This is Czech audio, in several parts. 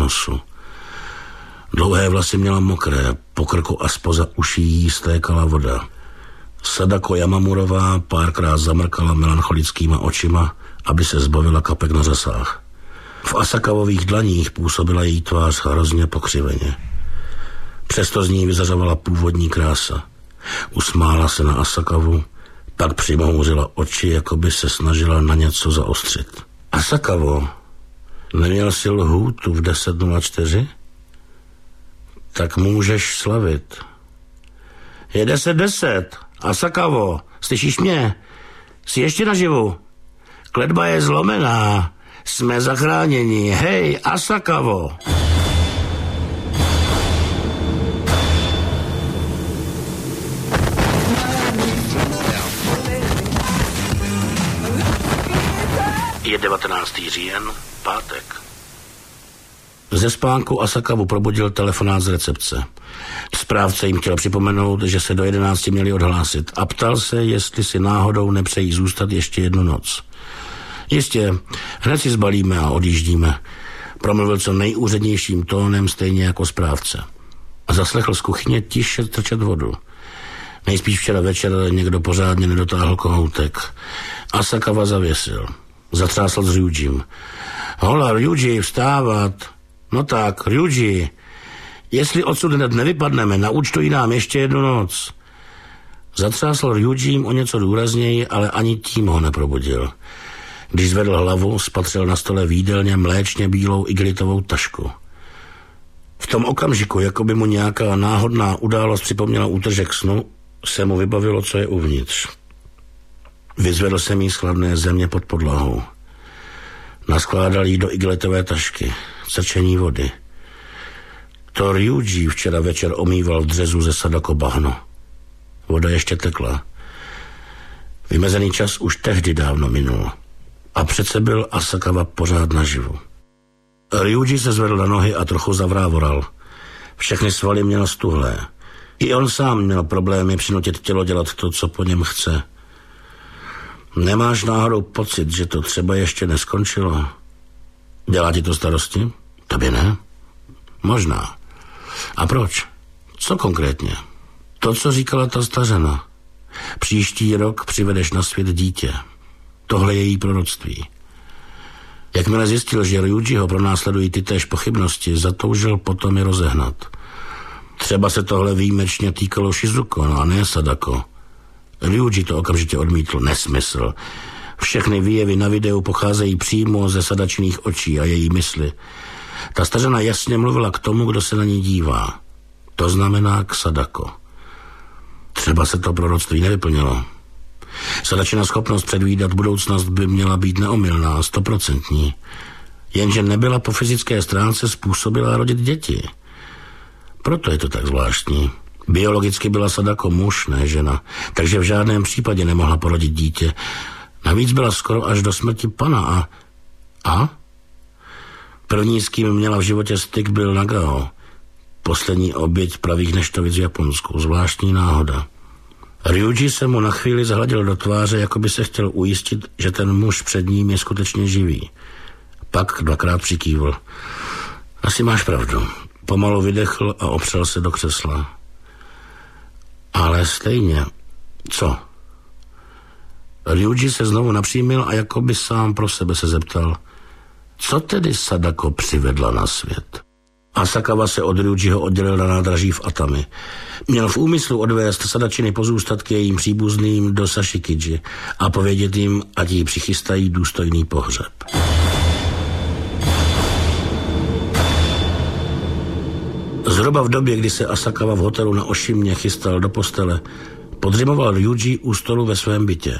nosu. Dlouhé vlasy měla mokré, po krku a zpoza uší jí stékala voda. Sadako Yamamurová párkrát zamrkala melancholickýma očima, aby se zbavila kapek na řasách. V Asakavových dlaních působila její tvář hrozně pokřiveně. Přesto z ní vyzařovala původní krása. Usmála se na Asakavu, pak přimhouřila oči, jako by se snažila na něco zaostřit. Asakavo, neměl jsi lhůtu v 10:04? Tak můžeš slavit. Je 10:10. Asakavo, slyšíš mě? Jsi ještě naživu? Kletba je zlomená. Jsme zachráněni. Hej, Asakavo. Je 19. říjen, pátek. Ze spánku Asakavu probudil telefonát z recepce. Správce jim chtěl připomenout, že se do 11 měli odhlásit a ptal se, jestli si náhodou nepřejí zůstat ještě jednu noc. Jistě, hned si zbalíme a odjíždíme, promluvil co nejúřednějším tónem, stejně jako správce. A zaslechl z kuchyně tiše trčet vodu. Nejspíš včera večer někdo pořádně nedotáhl kohoutek. Asakava zavěsil. Zatřásl s Ryujim. Hola, Ryuji, vstávat. No tak, Ryuji, jestli odsud hned nevypadneme, naúčtují nám ještě jednu noc. Zatřásl Ryujim o něco důrazněji, ale ani tím ho neprobudil. Když zvedl hlavu, spatřil na stole v jídelně mléčně bílou igelitovou tašku. V tom okamžiku, jako by mu nějaká náhodná událost připomněla útržek snu, se mu vybavilo, co je uvnitř. Vyzvedl jsem jí z chladné země pod podlahou. Naskládal jí do igelitové tašky, crčení vody. To Ryuji včera večer omýval v dřezu ze Sadako bahno. Voda ještě tekla. Vymezený čas už tehdy dávno minul. A přece byl Asakava pořád naživu. Ryuji se zvedl na nohy a trochu zavrávoral. Všechny svaly měl stuhlé. I on sám měl problémy přinutit tělo dělat to, co po něm chce. Nemáš náhodou pocit, že to třeba ještě neskončilo? Dělá ti to starosti? Tobě ne? Možná. A proč? Co konkrétně? To, co říkala ta stařena. Příští rok přivedeš na svět dítě. Tohle je její proroctví. Jakmile zjistil, že Ryujiho pronásledují ty též pochybnosti, zatoužil potom je rozehnat. Třeba se tohle výjimečně týkalo Shizuko, a ne Sadako. Ryuji to okamžitě odmítl. Nesmysl. Všechny výjevy na videu pocházejí přímo ze Sadačiných očí a její mysli. Ta stařena jasně mluvila k tomu, kdo se na ní dívá. To znamená k Sadako. Třeba se to proroctví nevyplnilo. Sadačina schopnost předvídat budoucnost by měla být neomylná, 100%. Jenže nebyla po fyzické stránce způsobila rodit děti. Proto je to tak zvláštní. Biologicky byla Sadako muž, ne žena, takže v žádném případě nemohla porodit dítě. Navíc byla skoro až do smrti pana a? První, s kým měla v životě styk, byl Nagao. Poslední oběť pravých neštovic v Japonsku. Zvláštní náhoda. Ryuji se mu na chvíli zahladil do tváře, jako by se chtěl ujistit, že ten muž před ním je skutečně živý. Pak dvakrát přikývl. Asi máš pravdu. Pomalu vydechl a opřel se do křesla. Ale stejně. Co? Ryuji se znovu napřímil a jako by sám pro sebe se zeptal. Co tedy Sadako přivedla na svět? Asakava se od Ryujiho oddělil na nádraží v Atami. Měl v úmyslu odvést Sadačiny pozůstatky jejím příbuzným do Sashikiji a povědět jim, ať jí přichystají důstojný pohřeb. Zhruba v době, kdy se Asakava v hotelu na Oshimě chystal do postele, podřimoval Ryuji u stolu ve svém bytě.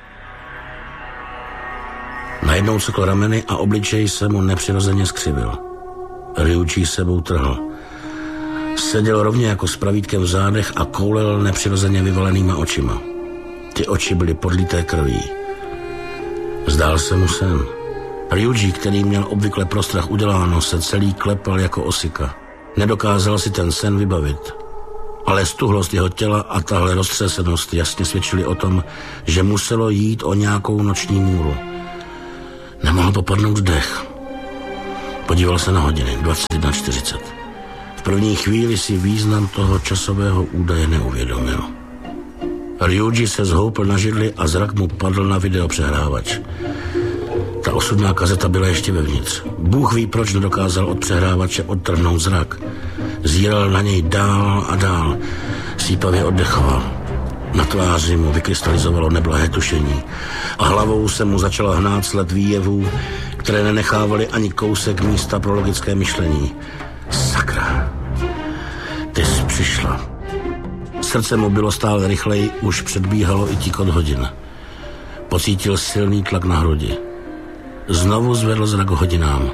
Najednou cukl rameny a obličej se mu nepřirozeně skřivil. Ryuji sebou trhl. Seděl rovně jako s pravítkem v zádech a koulel nepřirozeně vyvalenýma očima. Ty oči byly podlité krví. Zdál se mu sen. Ryuji, který měl obvykle pro strach uděláno, se celý klepal jako osika. Nedokázal si ten sen vybavit. Ale stuhlost jeho těla a tahle roztřesenost jasně svědčili o tom, že muselo jít o nějakou noční můru. Nemohl popadnout dech. Podíval se na hodiny, 21:40. V první chvíli si význam toho časového údaje neuvědomil. Ryuji se zhoupl na židli a zrak mu padl na videopřehrávač. Ta osudná kazeta byla ještě vevnitř. Bůh ví, proč nedokázal od přehrávače odtrhnout zrak. Zíral na něj dál a dál. Sípavě oddechoval. Na tváři mu vykrystalizovalo neblahé tušení a hlavou se mu začala hnát sled výjevů, které nenechávaly ani kousek místa pro logické myšlení. Sakra. Ty jsi přišla. Srdce mu bylo stále rychleji, už předbíhalo i tikot hodin. Pocítil silný tlak na hrudi. Znovu zvedl zrak k hodinám.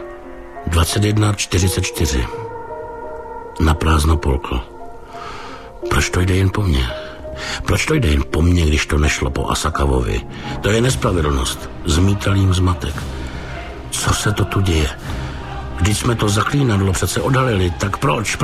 21:44. Na prázdno polkl. Proč to jde jen po mně? Proč to jde jen po mně, když to nešlo po Asakavovi? To je nespravedlnost. Zmítal jim zmatek. Co se to tu děje? Vždyť jsme to zaklínadlo přece odhalili, tak proč?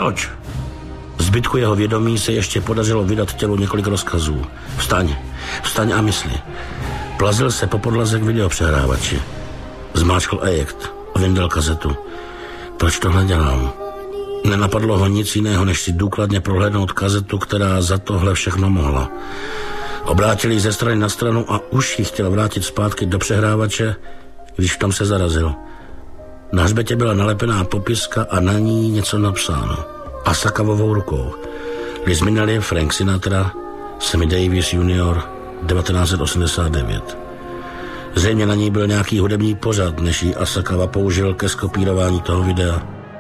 Zbytku jeho vědomí se ještě podařilo vydat tělu několik rozkazů. Vstaň a mysli. Plazil se po podlaze k videopřehrávači. Zmáčkl ejekt a vyndal kazetu. Proč tohle dělám? Nenapadlo ho nic jiného, než si důkladně prohlédnout kazetu, která za tohle všechno mohla. Obrátil ji ze strany na stranu a už ji chtěl vrátit zpátky do přehrávače, když v tom se zarazil. Na hřbetě byla nalepená popiska a na ní něco napsáno. Asakavovou rukou. Liz Minnelli, Frank Sinatra, Sammy Davis Jr., 1989. Zřejmě na ní byl nějaký hudební pořad, než ji Asakawa použil ke skopírování toho videa.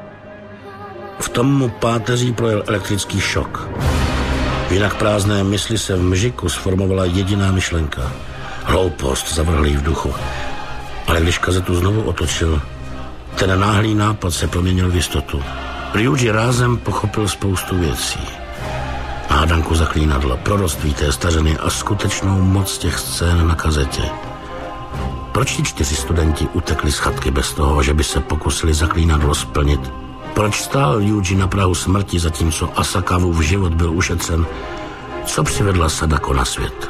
V tom mu páteří projel elektrický šok. V jinak prázdné mysli se v mžiku sformovala jediná myšlenka. Hloupost, zavrhl jí v duchu. Ale když kazetu znovu otočil, ten náhlý nápad se proměnil v jistotu. Ryuji rázem pochopil spoustu věcí. Hádanku zaklínadla, proroctví té stařeny a skutečnou moc těch scén na kazetě. Proč ti 4 studenti utekli z chatky bez toho, že by se pokusili zaklínadlo splnit? Proč stál Ryuji na prahu smrti, zatímco Asakavův život byl ušetřen? Co přivedla Sadako na svět?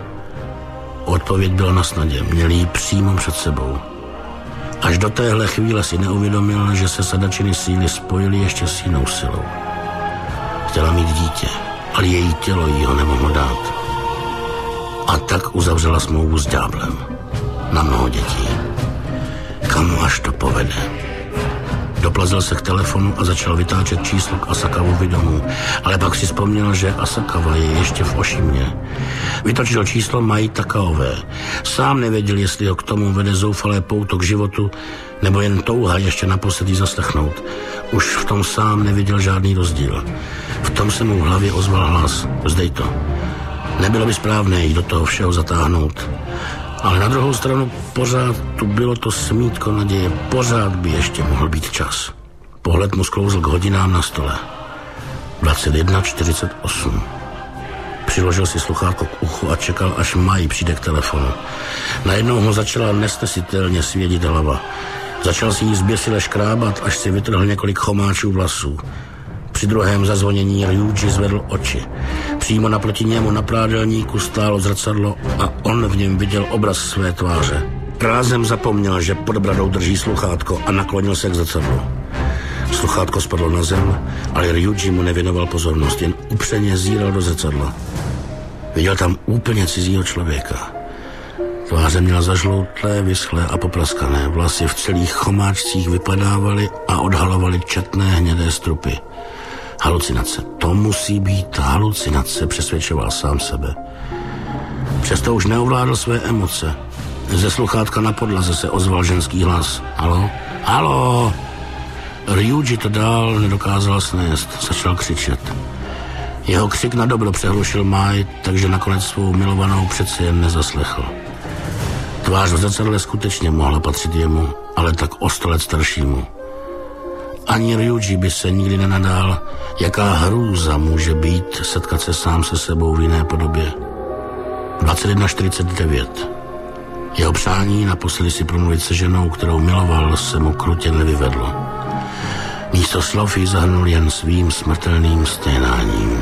Odpověď byla na snadě, měl ji přímo před sebou. Až do téhle chvíle si neuvědomil, že se Sadačiny síly spojily ještě s jinou silou. Chtěla mít dítě, ale její tělo jí ho nemohlo dát. A tak uzavřela smlouvu s ďáblem. Na mnoho dětí. Kam až to povede? Doplazil se k telefonu a začal vytáčet číslo k Asakavovi domů, ale pak si vzpomněl, že Asakawa je ještě v Ošimě. Vytočil číslo Mai Takaové. Sám nevěděl, jestli ho k tomu vede zoufalé pouto k životu, nebo jen touha ještě naposledy zaslechnout. Už v tom sám neviděl žádný rozdíl. V tom se mu v hlavě ozval hlas. Vzdej to. Nebylo by správné jít do toho všeho zatáhnout. Ale na druhou stranu pořád tu bylo to smítko naděje. Pořád by ještě mohl být čas. Pohled mu sklouzl k hodinám na stole. 21:48. Přiložil si sluchátko k uchu a čekal, až Mai přijde k telefonu. Najednou ho začala nesnesitelně svědit hlava. Začal si jí zběsile škrábat, až si vytrhl několik chomáčů vlasů. Při druhém zazvonění Ryuji zvedl oči. Přímo naproti němu na prádelníku stálo zrcadlo a on v něm viděl obraz své tváře. Rázem zapomněl, že pod bradou drží sluchátko a naklonil se k zrcadlu. Sluchátko spadlo na zem, ale Ryuji mu nevěnoval pozornost, jen upřeně zíral do zrcadla. Viděl tam úplně cizího člověka. Tváře měla zažloutlé, vyschlé a popraskané. Vlasy v celých chomáčcích vypadávaly a odhalovaly četné hnědé strupy. Halucinace. To musí být halucinace, přesvědčoval sám sebe. Přesto už neovládl své emoce. Ze sluchátka na podlaze se ozval ženský hlas. Halo? Halo? Ryuji to dál nedokázal snést. Začal křičet. Jeho křik na dobro přehlušil Mai, takže nakonec svou milovanou přeci jen nezaslechl. Tvář v zrcadle skutečně mohla patřit jemu, ale tak o 100 let staršímu. Ani Ryuji by se nikdy nenadál, jaká hrůza může být setkat se sám se sebou v jiné podobě. 21:49. Jeho přání naposledy si promluvit se ženou, kterou miloval, se mu krutě nevyvedlo. Místo slov ji zahrnul jen svým smrtelným sténáním.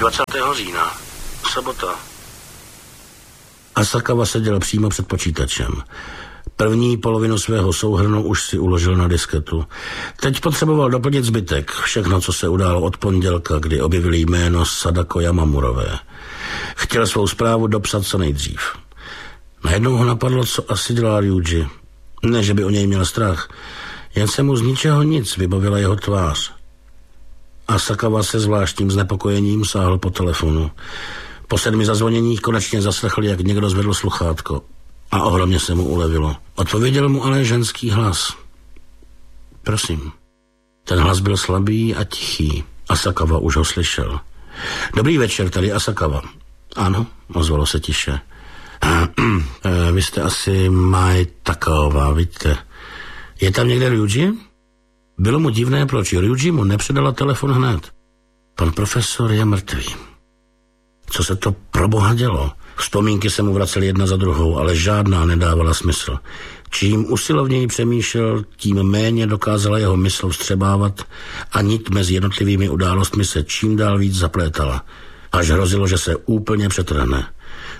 20. října, sobota. Asakawa seděl přímo před počítačem. První polovinu svého souhrnu už si uložil na disketu. Teď potřeboval doplnit zbytek, všechno, co se událo od pondělka, kdy objevili jméno Sadako Yamamurové. Chtěl svou zprávu dopsat co nejdřív. Najednou ho napadlo, co asi dělá Ryuji. Ne, že by o něj měl strach, jen se mu z ničeho nic vybavila jeho tvář. Asakawa se zvláštním znepokojením sáhl po telefonu. Po 7 zazvoněních konečně zaslechl, jak někdo zvedl sluchátko a ohromně se mu ulevilo. Odpověděl mu ale ženský hlas. Prosím. Ten hlas byl slabý a tichý. Asakawa už ho slyšel. Dobrý večer, tady Asakawa. Ano, ozvalo se tiše. Vy jste asi Mai Takaová, víte. Je tam někde Ryuji? Bylo mu divné, proč Ryuji mu nepředala telefon hned. Pan profesor je mrtvý. Co se to pro boha dělo? Vzpomínky se mu vracely jedna za druhou, ale žádná nedávala smysl. Čím usilovněji přemýšlel, tím méně dokázala jeho mysl vstřebávat a nit mezi jednotlivými událostmi se čím dál víc zaplétala. Až hrozilo, že se úplně přetrhne.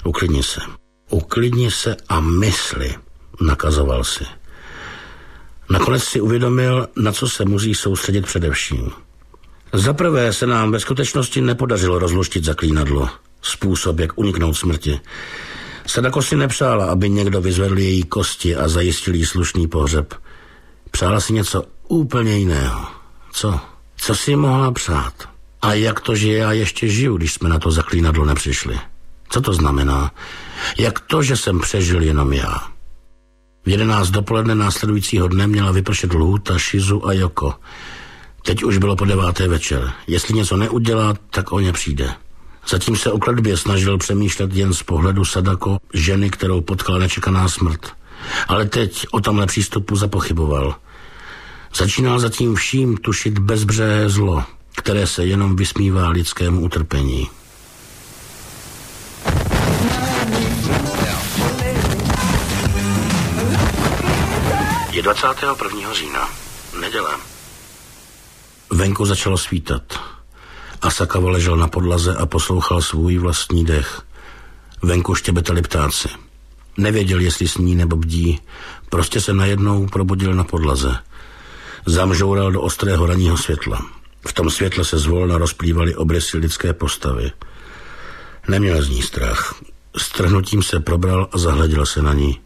Uklidni se a mysli, nakazoval si. Nakonec si uvědomil, na co se musí soustředit především. Zaprvé se nám ve skutečnosti nepodařilo rozluštit zaklínadlo. Způsob, jak uniknout smrti. Sadako si nepřála, aby někdo vyzvedl její kosti a zajistil jí slušný pohřeb. Přála si něco úplně jiného. Co? Co si mohla přát? A jak to, že já ještě žiju, když jsme na to zaklínadlo nepřišli? Co to znamená? Jak to, že jsem přežil jenom já? V 11 dopoledne následujícího dne měla vypršet lhůta Shizu a Yoko. Teď už bylo po 9. večer. Jestli něco neudělá, tak o ně přijde. Zatím se o kletbě snažil přemýšlet jen z pohledu Sadako, ženy, kterou potkala nečekaná smrt. Ale teď o tomhle přístupu zapochyboval. Začínal zatím vším tušit bezbřehé zlo, které se jenom vysmívá lidskému utrpení. Je 21. října, neděle. Venku začalo svítat. Asakawa ležel na podlaze a poslouchal svůj vlastní dech. Venku štěbetali ptáci. Nevěděl, jestli sní nebo bdí. Prostě se najednou probudil na podlaze. Zamžoural do ostrého ranního světla. V tom světle se zvolna rozplývaly obrysy lidské postavy. Neměl z ní strach. S trhnutím se probral a zahleděl se na ní.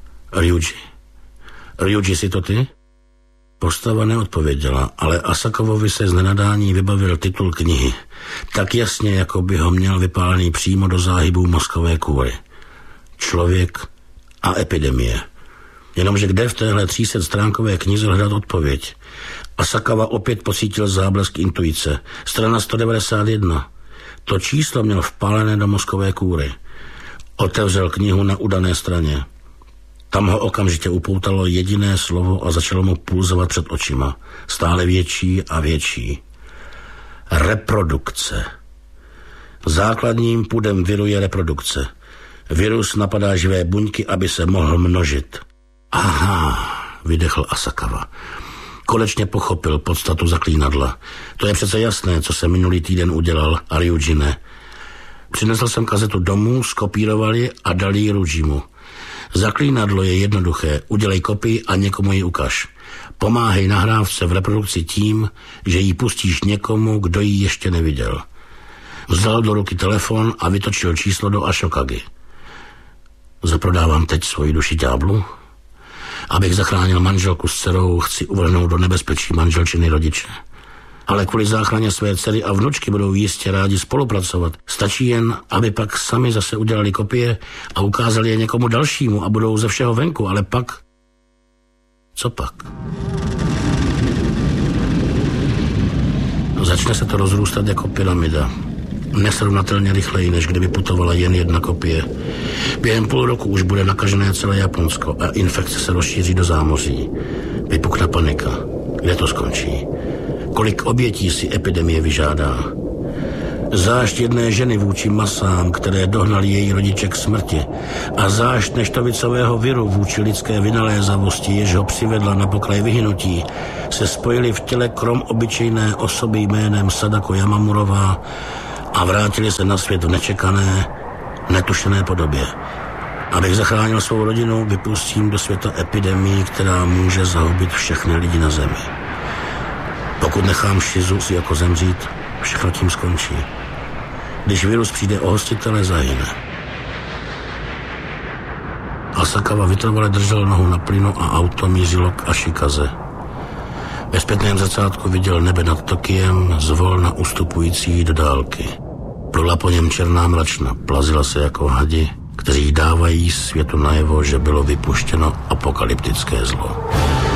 Ryuji, jsi to ty? Postava neodpověděla, ale Asakawovi se z nenadání vybavil titul knihy. Tak jasně, jako by ho měl vypálený přímo do záhybů mozkové kůry. Člověk a epidemie. Jenomže kde v téhle 300stránkové knize hledat odpověď? Asakawa opět pocítil záblesk intuice. Strana 191. To číslo měl vpálené do mozkové kůry. Otevřel knihu na udané straně. Tam ho okamžitě upoutalo jediné slovo a začalo mu pulzovat před očima. Stále větší a větší. Reprodukce. Základním pudem viru je reprodukce. Virus napadá živé buňky, aby se mohl množit. Aha, vydechl Asakawa. Konečně pochopil podstatu zaklínadla. To je přece jasné, co se minulý týden udělal a Ryuji ne. Přinesl jsem kazetu domů, skopíroval ji a dal ji Ryujimu. Zaklínadlo je jednoduché. Udělej kopii a někomu ji ukaž. Pomáhej nahrávce v reprodukci tím, že ji pustíš někomu, kdo ji ještě neviděl. Vzal do ruky telefon a vytočil číslo do Ashokagi. Zaprodávám teď svoji duši ďáblu? Abych zachránil manželku s dcerou, chci uvrhnout do nebezpečí manželčiny rodiče. Ale kvůli záchraně své dcery a vnučky budou jistě rádi spolupracovat. Stačí jen, aby pak sami zase udělali kopie a ukázali je někomu dalšímu a budou ze všeho venku, ale pak... Co pak? Začne se to rozrůstat jako pyramida. Nesrovnatelně rychleji, než kdyby putovala jen jedna kopie. Během půl roku už bude nakažené celé Japonsko a infekce se rozšíří do zámoří. Vypukne panika. Kde to skončí? Kolik obětí si epidemie vyžádá? Zášť jedné ženy vůči masám, které dohnali její rodiče k smrti, a zášť neštovicového viru vůči lidské vynalézavosti, jež ho přivedla na pokraj vyhynutí, se spojili v těle krom obyčejné osoby jménem Sadako Yamamurová a vrátili se na svět v nečekané, netušené podobě. Abych zachránil svou rodinu, vypustím do světa epidemii, která může zahubit všechny lidi na zemi. Pokud nechám šizu si jako zemřít, všechno tím skončí. Když virus přijde o hostitele, zahyne. Asakawa vytrvale držel nohu na plynu a auto mířilo k Ashikaze. Ve zpětném zrcátku viděl nebe nad Tokiem, zvolna ustupující do dálky. Plula po něm černá mračna, plazila se jako hadi, kteří dávají světu najevo, že bylo vypuštěno apokalyptické zlo.